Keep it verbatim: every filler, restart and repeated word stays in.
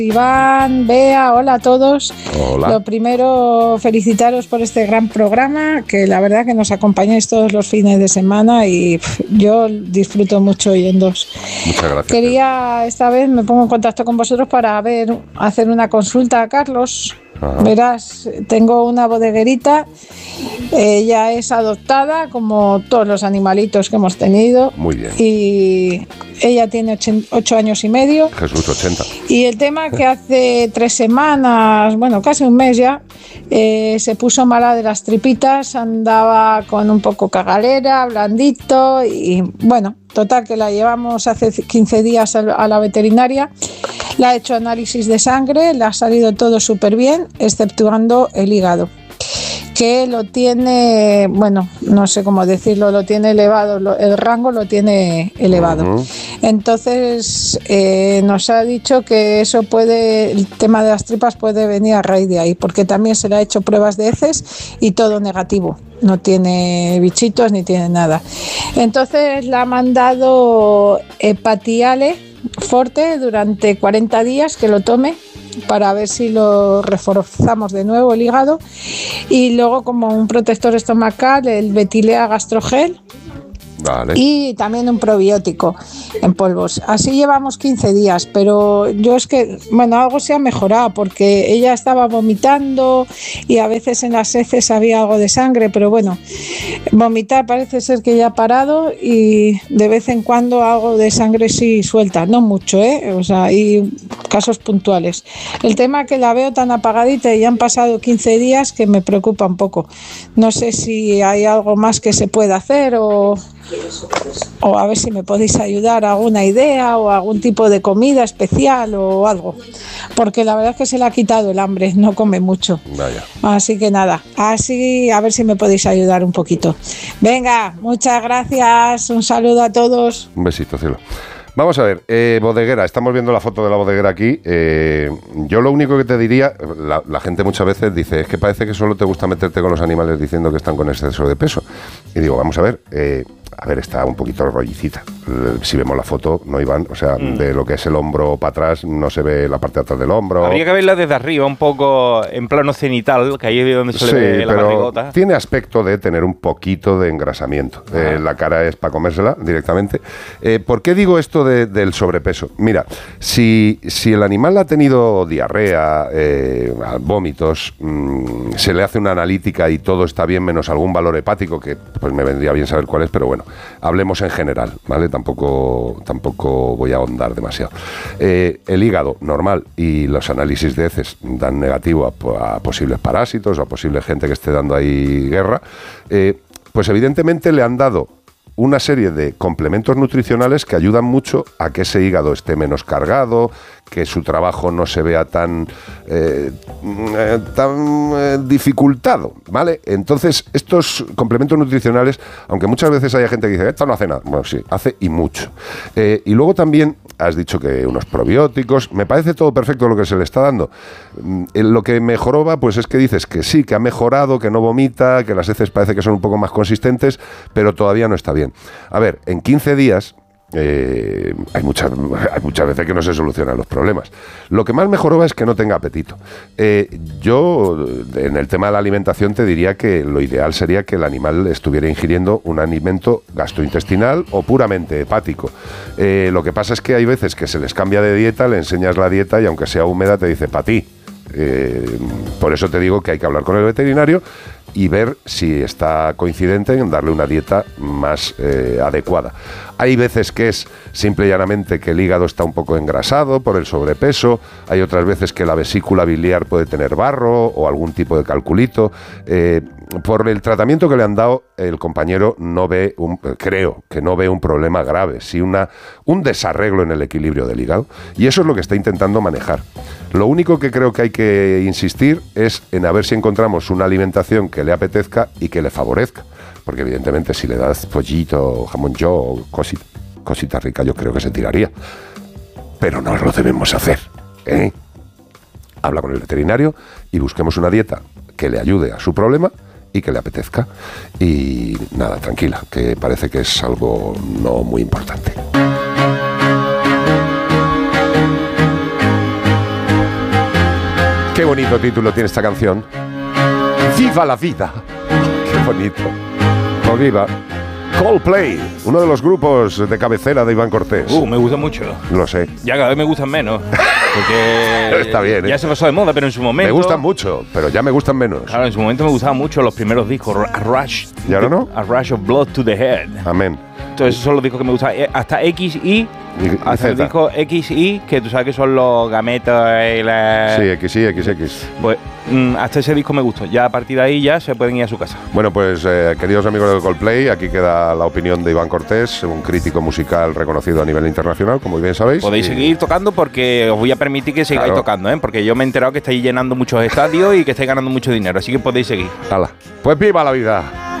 Iván, Bea, hola a todos. Hola. Lo primero, felicitaros por este gran programa, que la verdad que nos acompañáis todos los fines de semana y pff, yo disfruto mucho oyéndoos. Muchas gracias. Quería, esta vez me pongo en contacto con vosotros para ver, hacer una consulta a Carlos. Ajá. Verás, tengo una bodeguerita, ella es adoptada como todos los animalitos que hemos tenido. Muy bien. Y ella tiene ocho, ocho años y medio. Jesús, ochenta. Y el tema que hace tres semanas, bueno, casi un mes ya, eh, se puso mala de las tripitas, andaba con un poco cagalera, blandito y bueno, total que la llevamos hace quince días a la veterinaria. Le ha hecho análisis de sangre, le ha salido todo súper bien, exceptuando el hígado, que lo tiene, bueno, no sé cómo decirlo, lo tiene elevado, lo, el rango lo tiene elevado. Uh-huh. Entonces, eh, nos ha dicho que eso puede, el tema de las tripas puede venir a raíz de ahí, porque también se le ha hecho pruebas de heces y todo negativo. No tiene bichitos ni tiene nada. Entonces, le ha mandado Hepatiale Forte durante cuarenta días que lo tome para ver si lo reforzamos de nuevo el hígado, y luego como un protector estomacal el Betilea Gastrogel. Vale. Y también un probiótico en polvos. Así llevamos quince días, pero yo es que, bueno, algo se ha mejorado porque ella estaba vomitando y a veces en las heces había algo de sangre, pero bueno, vomitar parece ser que ya ha parado y de vez en cuando algo de sangre sí suelta, no mucho, ¿eh? O sea, hay casos puntuales. El tema es que la veo tan apagadita y ya han pasado quince días que me preocupa un poco. No sé si hay algo más que se pueda hacer o... o a ver si me podéis ayudar, alguna idea o algún tipo de comida especial o algo, porque la verdad es que se le ha quitado el hambre, no come mucho. Vaya. Así que nada, así a ver si me podéis ayudar un poquito. Venga, muchas gracias, un saludo a todos. Un besito, cielo. Vamos a ver, eh, bodeguera, estamos viendo la foto de la bodeguera aquí. Eh, yo lo único que te diría, la, la gente muchas veces dice, es que parece que solo te gusta meterte con los animales diciendo que están con exceso de peso. Y digo, vamos a ver, eh, a ver, está un poquito rollicita. Si vemos la foto, no, Iván, o sea, mm. de lo que es el hombro para atrás, no se ve la parte de atrás del hombro. Habría que verla desde arriba, un poco en plano cenital, que ahí es donde se sí, le ve la barrigota. Tiene aspecto de tener un poquito de engrasamiento. Ah. Eh, la cara es para comérsela directamente. Eh, ¿Por qué digo esto de, del sobrepeso? Mira, si, si el animal ha tenido diarrea, eh, vómitos, mmm, se le hace una analítica y todo está bien menos algún valor hepático, que pues me vendría bien saber cuál es, pero bueno, hablemos en general, ¿vale? Tampoco, tampoco voy a ahondar demasiado. Eh, el hígado, normal, y los análisis de heces dan negativo a, a posibles parásitos o a posible gente que esté dando ahí guerra, eh, pues evidentemente le han dado una serie de complementos nutricionales que ayudan mucho a que ese hígado esté menos cargado, que su trabajo no se vea tan, eh, tan eh, dificultado, ¿vale? Entonces, estos complementos nutricionales, aunque muchas veces haya gente que dice, esto no hace nada, bueno, sí, hace y mucho. Eh, y luego también has dicho que unos probióticos, me parece todo perfecto lo que se le está dando. Eh, lo que mejoró va, pues es que dices que sí, que ha mejorado, que no vomita, que las heces parece que son un poco más consistentes, pero todavía no está bien. A ver, en quince días... Eh, hay, muchas, hay muchas veces que no se solucionan los problemas. Lo que más mejoró es que no tenga apetito. Eh, yo, en el tema de la alimentación, te diría que lo ideal sería que el animal estuviera ingiriendo un alimento gastrointestinal o puramente hepático. Eh, lo que pasa es que hay veces que se les cambia de dieta, le enseñas la dieta y aunque sea húmeda te dice para ti. Eh, por eso te digo que hay que hablar con el veterinario y ver si está coincidente en darle una dieta más eh, adecuada. Hay veces que es simple y llanamente que el hígado está un poco engrasado por el sobrepeso, hay otras veces que la vesícula biliar puede tener barro o algún tipo de calculito. Eh, por el tratamiento que le han dado, el compañero no ve, un, creo que no ve un problema grave, sí una, un desarreglo en el equilibrio del hígado, y eso es lo que está intentando manejar. Lo único que creo que hay que insistir es en a ver si encontramos una alimentación que le apetezca y que le favorezca, porque evidentemente si le das pollito, jamón yo, cosita, cosita rica, yo creo que se tiraría, pero no lo debemos hacer, ¿eh? Habla con el veterinario y busquemos una dieta que le ayude a su problema y que le apetezca, y nada, tranquila, que parece que es algo no muy importante. Qué bonito título tiene esta canción. ¡Viva la vida! Qué bonito. No viva. Coldplay, uno de los grupos de cabecera de Iván Cortés. Uh, me gusta mucho. Lo sé. Ya cada vez me gustan menos. Porque Está bien, ¿eh? Ya se pasó de moda, pero en su momento... Me gustan mucho, pero ya me gustan menos. Claro, en su momento me gustaban mucho los primeros discos. A Rush. ¿Y ahora no? A Rush of Blood to the Head. Amén. Entonces esos son los discos que me gustan. Hasta X Y, Y- y hasta el Z. disco X Y, que tú sabes que son los gametos y la... Sí, X Y, X X. Pues mm, hasta ese disco me gustó. Ya a partir de ahí ya se pueden ir a su casa. Bueno, pues eh, queridos amigos del Coldplay, aquí queda la opinión de Iván Cortés, un crítico musical reconocido a nivel internacional, como bien sabéis. Podéis Y- seguir tocando porque os voy a permitir que sigáis Claro. tocando, ¿eh? Porque yo me he enterado que estáis llenando muchos estadios y que estáis ganando mucho dinero, así que podéis seguir. Hala. Pues viva la vida.